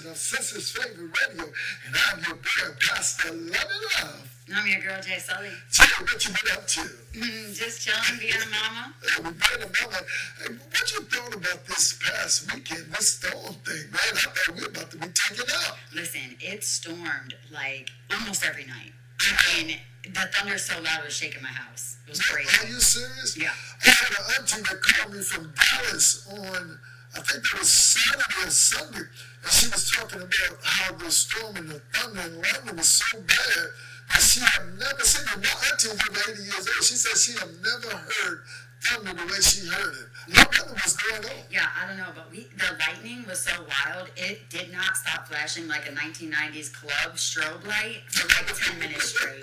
of Sister's Favorite Radio, and I'm your boy, Pastor Love. I'm your girl, Jay Sully. Jay, what you been up to? Just chilling, being a mama. We being a mama. Hey, what you thought about this past weekend, this storm thing, man? I thought we were about to be taken out. Listen, it stormed like almost every night. I mean, the thunder so loud it was shaking my house. It was crazy. Are you serious? Yeah. I had an auntie that called me from Dallas on, I think it was Saturday or Sunday, and she was talking about how the storm and the thunder and lightning was so bad that she had never seen it. My auntie was 80 years old. She said she had never heard thunder the way she heard it. No wonder what's going on. Yeah, I don't know, but the lightning was so wild, it did not stop flashing like a 1990s club strobe light for like 10 minutes straight.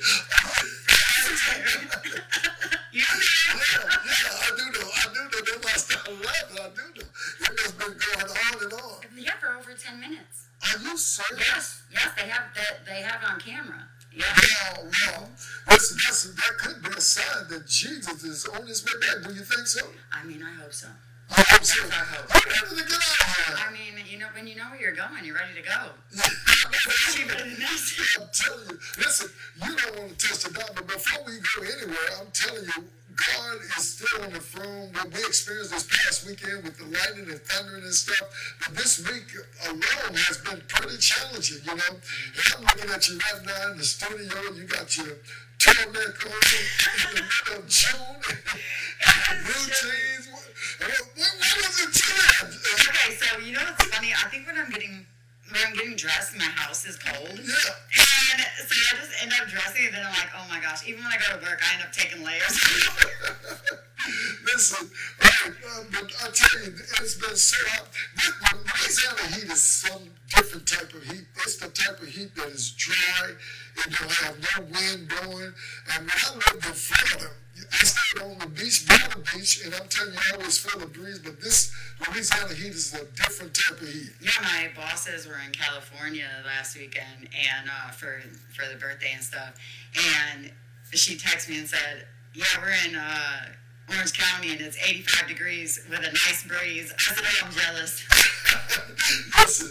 You know? Yeah, I do know. They must have laughing. I do know. It has been going on and on. Yeah, for over 10 minutes. Are you serious? Yes, they have it on camera. Yeah. Well, listen, that could be a sign that Jesus is on his way back. Do you think so? I mean, I hope so. I hope so. That's our hope. I'm ready to get out of here. I mean, when you know where you're going, you're ready to go. I'm telling you, listen, you don't want to test it out, but before we go anywhere, I'm telling you, God is still on the throne. What we experienced this past weekend with the lightning and thundering and stuff, but this week alone has been pretty challenging, you know. And I'm looking at you right now in the studio. You got your turtleneck on in the middle of June, blue jeans. What was it today? Okay, so you know what's funny? I think when I'm getting dressed, my house is cold. Yeah. And so I just end up dressing, and then I'm like, oh my gosh. Even when I go to work, I end up taking layers. Listen, but I tell you, it's been so hot. Louisiana heat is some different type of heat. It's the type of heat that is dry. It don't have no wind blowing. And when I lived in Florida, I stayed on the beach, by the beach, and I'm telling you, I always feel a breeze, but this Louisiana heat is a different type of heat. Yeah, my bosses were in California last weekend and for the birthday and stuff, and she texted me and said, yeah, we're in Orange County and it's 85 degrees with a nice breeze. I said, oh, I'm jealous. Listen,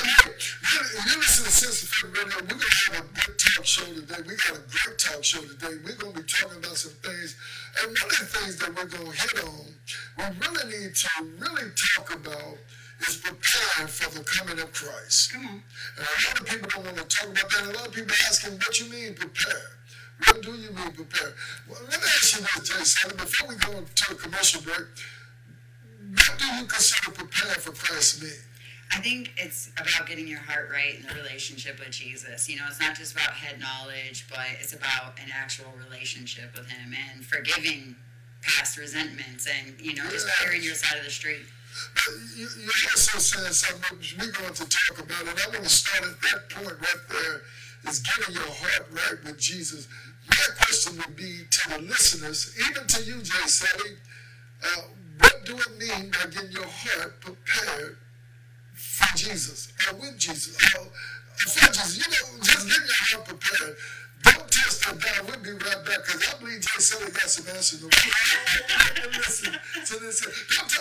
you listen to Sister Favorite Radio. We're going to have a good talk show today. We got a great talk show today. We're going to be talking about some things. And one of the things that we're going to hit on, we really need to really talk about is preparing for the coming of Christ. Come on. And a lot of people don't want to talk about that. And a lot of people asking, what you mean prepare? What do you mean prepare? Well, let me ask you this, Jay Sully, before we go to a commercial break, what do you consider preparing for Christ mean? I think it's about getting your heart right in the relationship with Jesus. You know, it's not just about head knowledge, but it's about an actual relationship with him and forgiving past resentments and, just clearing your side of the street. You also said something which we're going to talk about, and I want to start at that point right there, is getting your heart right with Jesus. My question would be to the listeners, even to you, Jay Sully, what do it mean by getting your heart prepared for Jesus, or with Jesus, or for Jesus? Just get your heart prepared. Don't test it down. We'll be right back, because I believe Jay Sully got some answers. Listen to this.